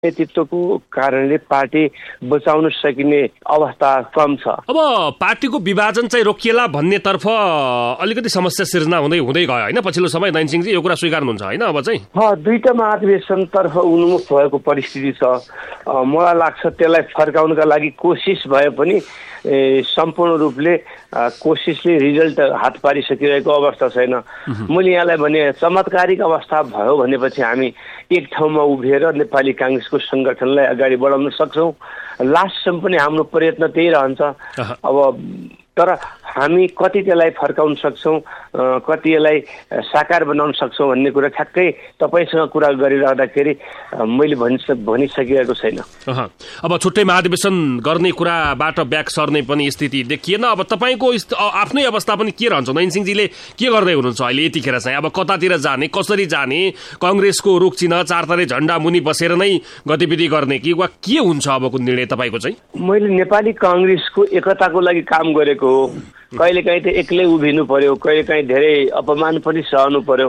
नेतृत्वको कारणले पार्टी बचाउन सकिने अवस्था कम छ। अब पार्टीको विभाजन चाहिँ रोकिएला भन्नेतर्फ अलिकति समस्या सिर्जना हुँदै गयो होइन पछिल्लो समय। नयन सिंहजी यो कुरा स्वीकार्नुहुन्छ होइन? अब चाहिँ दुईटा महाधिवेशनतर्फ उन्मुख भएको परिस्थिति छ। मलाई लाग्छ त्यसलाई फर्काउनका लागि कोसिस भए पनि सम्पूर्ण रूपले कोसिसले रिजल्ट हात पारिसकिरहेको अवस्था छैन। मैले यहाँलाई भने चमत्कारिक अवस्था भयो भनेपछि हामी एक ठाउँमा उभिएर नेपाली काङ्ग्रेसको सङ्गठनलाई अगाडि बढाउन सक्छौँ। लास्टसम्म पनि हाम्रो प्रयत्न त्यही रहन्छ। अब तर हामी कति त्यसलाई फर्काउन सक्छौँ, कति यसलाई साकार बनाउन सक्छौँ भन्ने कुरा ठ्याक्कै तपाईँसँग कुरा गरिरहँदाखेरि मैले भनिसकिरहेको छैन। अब छुट्टै महाधिवेशन गर्ने कुराबाट ब्याक सर्ने पनि स्थिति देखिएन। अब तपाईँको आफ्नै अवस्था पनि के रहन्छ? नयन सिंहजीले के गर्दै हुनुहुन्छ अहिले यतिखेर चाहिँ? अब कतातिर जाने, कसरी जाने? काङ्ग्रेसको रुख चिन्ह चारतारे झण्डा मुनि बसेर नै गतिविधि गर्ने कि वा के हुन्छ अबको निर्णय तपाईँको चाहिँ? मैले नेपाली काङ्ग्रेसको एकताको लागि काम गरेको हो। कहिलेकाहीँ त एक्लै उभिनु पर्यो, कहिलेकाहीँ धेरै अपमान पनि सहनु पर्यो।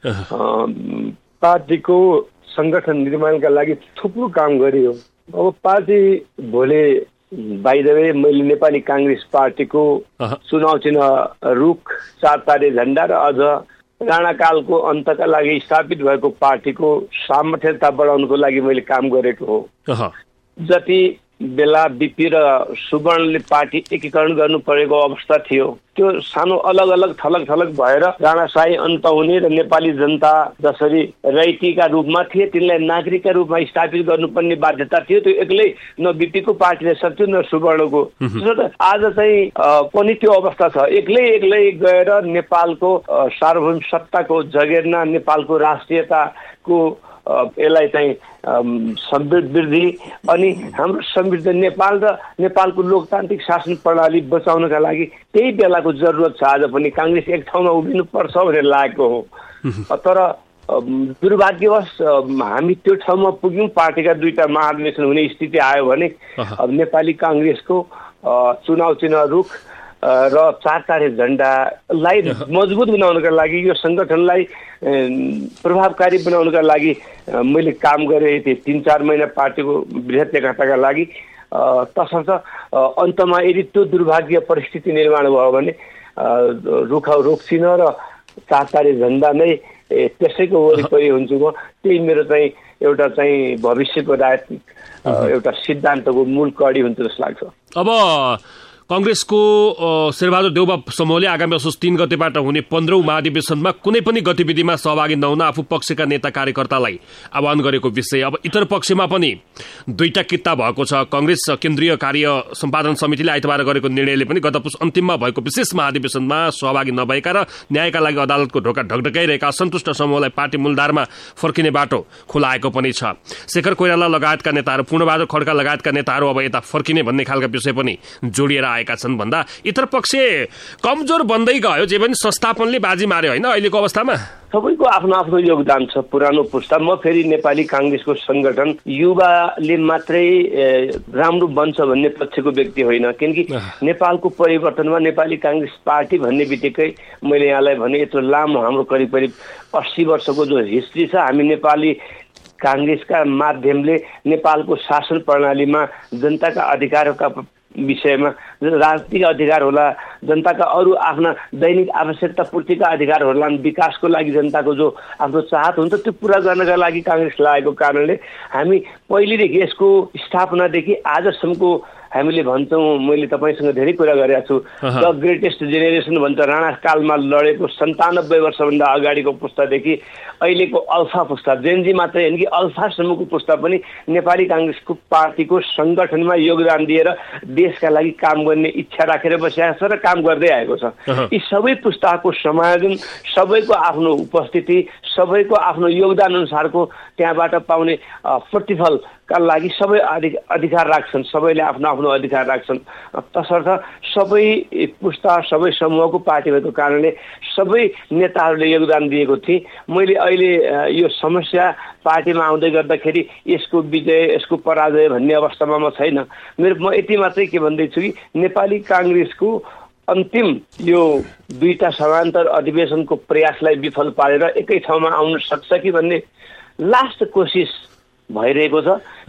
पार्टीको सङ्गठन निर्माणका लागि थुप्रो काम गरियो। अब पार्टी भोलि बाइ द वे मैले नेपाली काङ्ग्रेस पार्टीको चुनाव चिन्ह रुख चारतारे झण्डा र अझ राणाकालको अन्तका लागि स्थापित भएको पार्टीको सामर्थ्यता बढाउनको लागि मैले काम गरेको हो। जति बेला बिपी र सुवर्णले पार्टी एकीकरण गर्नु परेको अवस्था थियो, त्यो सानो अलग अलग थलग थलग भएर राणाशाही अन्त हुने र नेपाली जनता जसरी रैतीका रूपमा थिए तिनलाई नागरिकका रूपमा स्थापित गर्नुपर्ने बाध्यता थियो। त्यो एक्लै न बिपीको पार्टीले सक्थ्यो न सुवर्णको। आज चाहिँ पनि त्यो अवस्था छ। एक्लै गएर नेपालको सार्वभौम सत्ताको जगेर्ना, नेपालको राष्ट्रियताको यसलाई चाहिँ समृद्धि अनि हाम्रो समृद्ध नेपाल र नेपालको लोकतान्त्रिक शासन प्रणाली बचाउनका लागि त्यही बेलाको जरुरत छ। आज पनि काङ्ग्रेस एक ठाउँमा उभिनु पर्छ भनेर लागेको हो। तर दुर्भाग्यवश हामी त्यो ठाउँमा पुग्यौँ। पार्टीका दुईटा महाधिवेशन हुने स्थिति आयो भने अब नेपाली काङ्ग्रेसको चुनाव चिन्ह रुख र चारतारे झण्डालाई मजबुत बनाउनका लागि, यो सङ्गठनलाई प्रभावकारी बनाउनका लागि मैले काम गरेँ। 3-4 महिना पार्टीको बृहत् एकताका लागि। तसर्थ अन्तमा यदि त्यो दुर्भाग्य परिस्थिति निर्माण भयो भने रुख चिन्ह र चारतारे झण्डा नै त्यसैको वरिपरि हुन्छु म। त्यही मेरो चाहिँ एउटा चाहिँ भविष्यको राजनीतिक एउटा सिद्धान्तको मूल कडी हुन्छ जस्तो लाग्छ। अब काङ्ग्रेसको शेरबहादुर देउबा समूहले आगामी असोज 3 गतेबाट हुने 15औं महाधिवेशनमा कुनै पनि गतिविधिमा सहभागी नहुन आफू पक्षका नेता कार्यकर्तालाई आह्वान गरेको विषय अब इतर पक्षमा पनि दुईटा किता भएको छ। काङ्ग्रेस केन्द्रीय कार्य सम्पादन समितिले आइतबार गरेको निर्णयले पनि गत पुस अन्तिममा भएको विशेष महाधिवेशनमा सहभागी नभएका र न्यायका लागि अदालतको ढोका ढकढकाइरहेका असन्तुष्ट समूहलाई पार्टी मूलधारमा फर्किने बाटो खुलाएको पनि छ। शेखर कोइराला लगायतका नेताहरू, पूर्णबहादुर खड्का लगायतका नेताहरू अब यता फर्किने भन्ने खालका विषय पनि जोडिएर आएका छन् भन्दा इतर पक्ष कमजोर बन्दै गयो। जे पनि संस्थापनले बाजी मार्यो होइन अहिलेको अवस्थामा? सबैको आफ्नो आफ्नो योगदान छ। पुरानो पुस्ता, म फेरि नेपाली काङ्ग्रेसको सङ्गठन युवाले मात्रै राम्रो बन्छ भन्ने पक्षको व्यक्ति होइन। किनकि नेपालको परिवर्तनमा नेपाली काङ्ग्रेस पार्टी भन्ने बित्तिकै मैले यहाँलाई भने यत्रो लामो हाम्रो करिब 80 वर्षको जो हिस्ट्री छ, हामी नेपाली काङ्ग्रेसका माध्यमले नेपालको शासन प्रणालीमा जनताका अधिकारका विषयमा, राजनीतिक अधिकार होला, जनताका अरू आफ्ना दैनिक आवश्यकता पूर्तिका अधिकार होला, विकासको लागि जनताको जो आफ्नो चाहत हुन्छ त्यो पुरा गर्नका लागि काङ्ग्रेस लागेको कारणले हामी पहिलेदेखि यसको स्थापनादेखि आजसम्मको हामीले भन्छौँ, मैले तपाईँसँग धेरै कुरा गरेको छु, द ग्रेटेस्ट जेनेरेसन भन्छ। राणा कालमा लडेको 97 वर्षभन्दा अगाडिको पुस्तादेखि अहिलेको अल्फा पुस्ता, जेनजी मात्रै होइन कि अल्फासम्मको पुस्ता पनि नेपाली काङ्ग्रेसको पार्टीको सङ्गठनमा योगदान दिएर देशका लागि काम गर्ने इच्छा राखेर बसिरहेको छ र काम गर्दै आएको छ। यी सबै पुस्ताको समायोजन, सबैको आफ्नो उपस्थिति, सबैको आफ्नो योगदान अनुसारको त्यहाँबाट पाउने प्रतिफलका लागि सबै अधिकार राख्छन्। सबैले आफ्नो आफ्नो अधिकार राख्छन्। तसर्थ सबै पुस्ता, सबै समूहको पार्टी भएको कारणले सबै नेताहरूले योगदान दिएको थिए। मैले अहिले यो समस्या पार्टीमा आउँदै गर्दाखेरि यसको विजय, यसको पराजय भन्ने अवस्थामा म छैन। म यति मात्रै के भन्दैछु कि नेपाली काङ्ग्रेसको अन्तिम यो दुईटा समान्तर अधिवेशनको प्रयासलाई विफल पारेर एकै ठाउँमा आउन सक्छ कि भन्ने लास्ट कोसिस भइरहेको छ।